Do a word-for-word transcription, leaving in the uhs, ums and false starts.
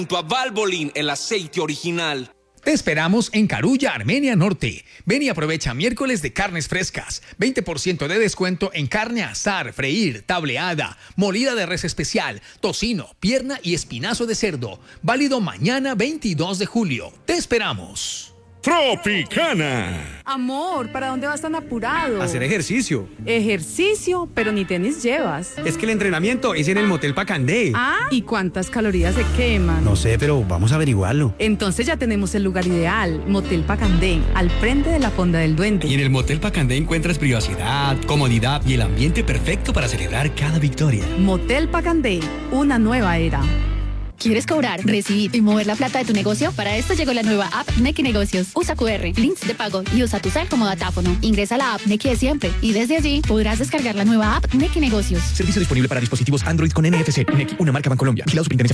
Junto a Valvoline, el aceite original. Te esperamos en Carulla, Armenia Norte. Ven y aprovecha miércoles de carnes frescas. veinte por ciento de descuento en carne asar, freír, tableada, molida de res especial, tocino, pierna y espinazo de cerdo. Válido mañana veintidós de julio. Te esperamos. Tropicana. Amor, ¿para dónde vas tan apurado? Hacer ejercicio. Ejercicio, pero ni tenis llevas. Es que el entrenamiento es en el Motel Pacandé. Ah, ¿y cuántas calorías se queman? No sé, pero vamos a averiguarlo. Entonces ya tenemos el lugar ideal, Motel Pacandé, al frente de la Fonda del Duende. Y en el Motel Pacandé encuentras privacidad, comodidad y el ambiente perfecto para celebrar cada victoria. Motel Pacandé, una nueva era. ¿Quieres cobrar, recibir y mover la plata de tu negocio? Para esto llegó la nueva app Nequi Negocios. Usa cu erre, links de pago y usa tu cel como datáfono. Ingresa a la app Nequi de siempre y desde allí podrás descargar la nueva app Nequi Negocios. Servicio disponible para dispositivos Android con N F C. Nequi, una marca Bancolombia. Vigilado Superintendencia